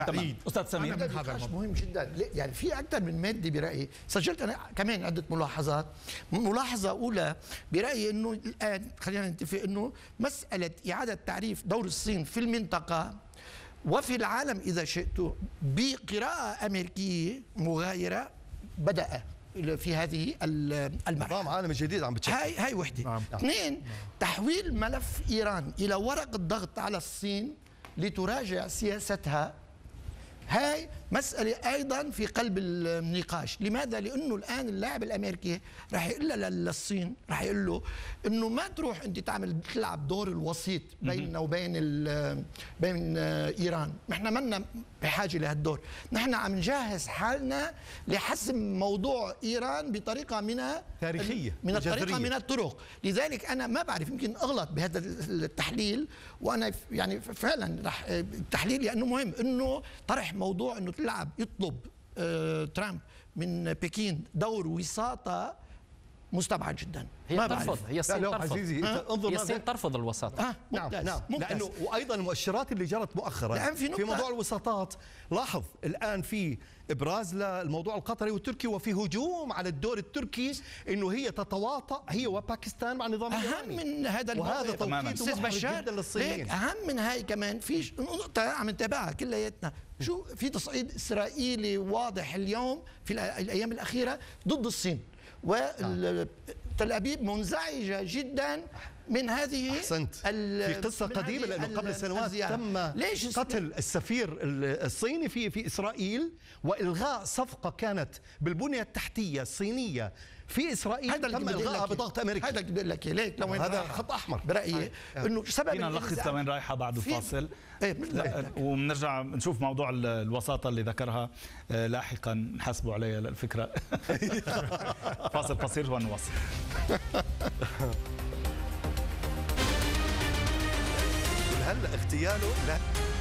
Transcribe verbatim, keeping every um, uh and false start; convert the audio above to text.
تمام استاذ سمير. هذا النقاش مهم جدا، يعني في اكثر من ماده برايي. سجلت انا كمان عده ملاحظات. ملاحظه اولى برايي انه الان خلينا نتفق انه مساله اعاده تعريف دور الصين في المنطقه وفي العالم اذا شئتوا بقراءه امريكيه مغايره بدأ في هذه المرحله. نظام عالمي جديد عم بتشكل. هاي هاي وحده. نعم. اثنين، نعم. تحويل ملف ايران الى ورقه ضغط على الصين لتراجع سياستها، هاي مسألة أيضا في قلب النقاش. لماذا؟ لأنه الآن اللاعب الأمريكي راح يقول للصين، راح يقول له إنه ما تروح أنت تعمل تلعب دور الوسيط بيننا وبين بين إيران، نحن منا بحاجة لهالدور، نحن عم نجهز حالنا لحسم موضوع إيران بطريقة من تاريخية من الطريقة من الطرق. لذلك أنا ما بعرف، يمكن أغلط بهذا التحليل، وأنا يعني فعلا رح التحليل لأنه مهم إنه طرح موضوع إنه تلعب يطلب آه ترامب من بكين دور وساطة مستبعد جدا. هي ما ترفض، هي الصين ترفض. انظر هي الصين ترفض الوساطة. آه نعم نعم لأنه وأيضا المؤشرات اللي جرت مؤخرا في, في موضوع الوساطات. لاحظ الآن في إبراز للموضوع القطري والتركي، وفي هجوم على الدور التركي إنه هي تتواطأ هي وباكستان مع النظام الإيراني. أهم من هذا وهذا توقيت محرج جدا للصينيين. أهم من هاي كمان في نقطة عم نتابعها كلياتنا، شو في تصعيد إسرائيلي واضح اليوم في الأيام الأخيرة ضد الصين، وتل أبيب منزعجة جدا من هذه. أحسنت. في قصة قديمة لأنه قبل سنوات تم قتل السفير الصيني في في إسرائيل وإلغاء صفقة كانت بالبنية التحتية الصينية في إسرائيل، تم إلغائها بضغط أمريكي. هذا بدي لك ليك لو هذا خط أحمر برأيي انه سبب فينا نلخص لوين رايحة بعد الفاصل. ايه وبنرجع نشوف موضوع الوساطة اللي ذكرها لاحقا، نحاسبوا عليها الفكرة. فاصل قصير ونواصل. هلا اغتياله لا